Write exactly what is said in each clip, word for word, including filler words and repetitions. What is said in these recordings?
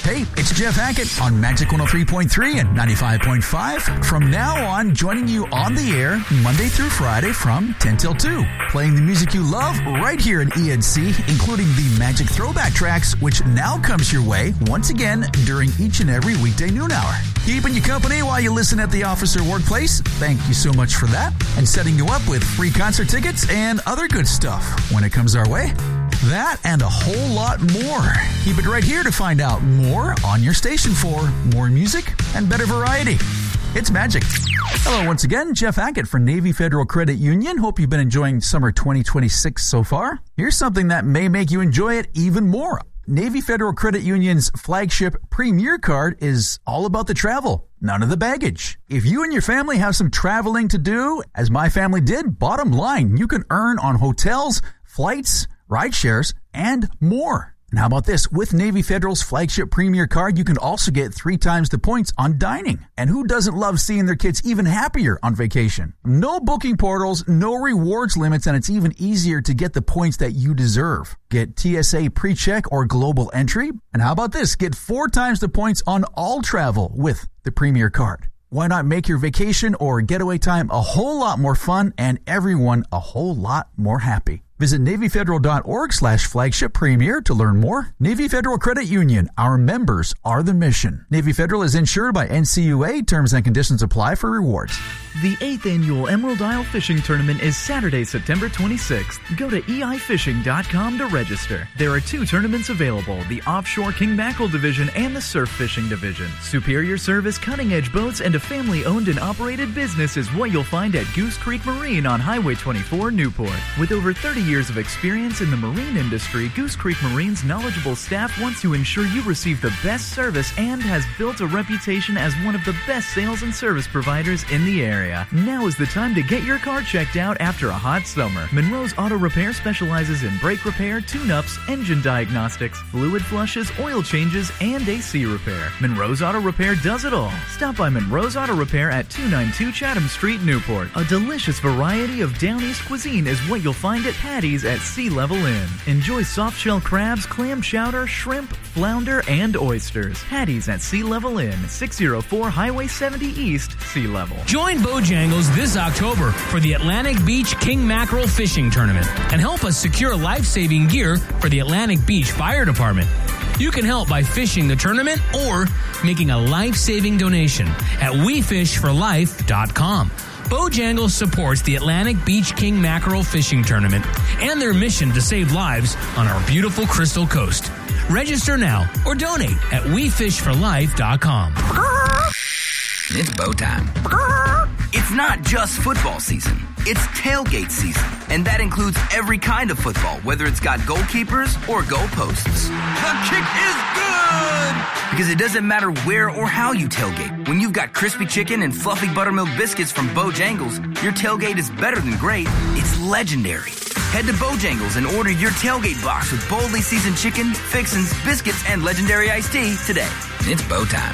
Hey, it's Jeff Hackett on Magic one oh three point three and ninety-five point five. From now on, joining you on the air Monday through Friday from ten till two. Playing the music you love right here in E N C, including the Magic Throwback Tracks, which now comes your way once again during each and every weekday noon hour. Keeping you company while you listen at the office or workplace. Thank you so much for that. And setting you up with free concert tickets and other good stuff when it comes our way. That and a whole lot more. Keep it right here to find out more on your station for more music and better variety. It's Magic. Hello once again, Jeff Hackett for Navy Federal Credit Union. Hope you've been enjoying summer twenty twenty-six so far. Here's something that may make you enjoy it even more. Navy Federal Credit Union's flagship Premier Card is all about the travel, none of the baggage. If you and your family have some traveling to do, as my family did, bottom line, you can earn on hotels, flights, ride shares, and more. And how about this? With Navy Federal's flagship Premier Card, you can also get three times the points on dining. And who doesn't love seeing their kids even happier on vacation? No booking portals, no rewards limits, and it's even easier to get the points that you deserve. Get T S A PreCheck or Global Entry. And how about this? Get four times the points on all travel with the Premier Card. Why not make your vacation or getaway time a whole lot more fun and everyone a whole lot more happy? Visit NavyFederal.org slash flagship premier to learn more. Navy Federal Credit Union. Our members are the mission. Navy Federal is insured by N C U A. Terms and conditions apply for rewards. The eighth Annual Emerald Isle Fishing Tournament is Saturday, September twenty-sixth. Go to E I fishing dot com to register. There are two tournaments available, the Offshore King Mackerel Division and the Surf Fishing Division. Superior service, cutting-edge boats, and a family-owned and operated business is what you'll find at Goose Creek Marine on Highway twenty-four, Newport. With over thirty years of experience in the marine industry, Goose Creek Marine's knowledgeable staff wants to ensure you receive the best service and has built a reputation as one of the best sales and service providers in the area. Now is the time to get your car checked out after a hot summer. Monroe's Auto Repair specializes in brake repair, tune-ups, engine diagnostics, fluid flushes, oil changes, and A C repair. Monroe's Auto Repair does it all. Stop by Monroe's Auto Repair at two ninety-two Chatham Street, Newport. A delicious variety of Down East cuisine is what you'll find at Patty's at Sea Level Inn. Enjoy soft-shell crabs, clam chowder, shrimp, flounder, and oysters. Patty's at Sea Level Inn, six oh four Highway seventy East, Sea Level. Join Bojangles this October for the Atlantic Beach King Mackerel Fishing Tournament and help us secure life-saving gear for the Atlantic Beach Fire Department. You can help by fishing the tournament or making a life-saving donation at we fish for life dot com. Bojangles supports the Atlantic Beach King Mackerel Fishing Tournament and their mission to save lives on our beautiful Crystal Coast. Register now or donate at we fish for life dot com. It's bow time. It's not just football season. It's tailgate season. And that includes every kind of football, whether it's got goalkeepers or goalposts. The kick is good! Because it doesn't matter where or how you tailgate. When you've got crispy chicken and fluffy buttermilk biscuits from Bojangles, your tailgate is better than great. It's legendary. Head to Bojangles and order your tailgate box with boldly seasoned chicken, fixins, biscuits, and legendary iced tea today. It's bow time.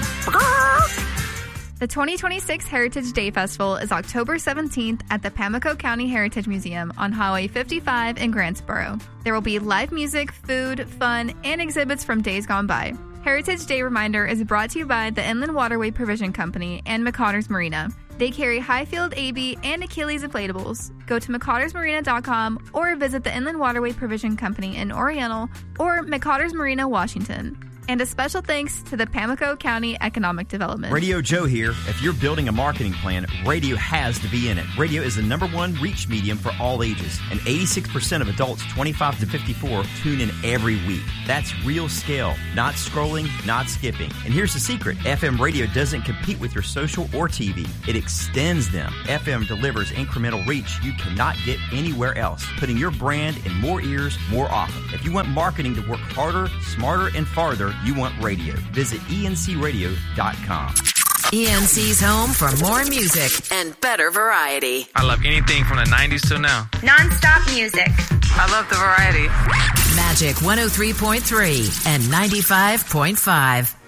The twenty twenty-six Heritage Day Festival is October seventeenth at the Pamlico County Heritage Museum on Highway fifty-five in Grantsboro. There will be live music, food, fun, and exhibits from days gone by. Heritage Day Reminder is brought to you by the Inland Waterway Provision Company and McConnors Marina. They carry Highfield A B and Achilles inflatables. Go to mccotters marina dot com or visit the Inland Waterway Provision Company in Oriental or McCotters Marina, Washington. And a special thanks to the Pamlico County Economic Development. Radio Joe here. If you're building a marketing plan, radio has to be in it. Radio is the number one reach medium for all ages. And eighty-six percent of adults twenty-five to fifty-four tune in every week. That's real scale, not scrolling, not skipping. And here's the secret. F M radio doesn't compete with your social or T V. It extends them. F M delivers incremental reach you cannot get anywhere else, putting your brand in more ears more often. If you want marketing to work harder, smarter, and farther, you want radio. Visit E N C radio dot com. E N C's home for more music and better variety. I love anything from the nineties till now. Non-stop music. I love the variety. Magic one oh three point three and ninety-five point five.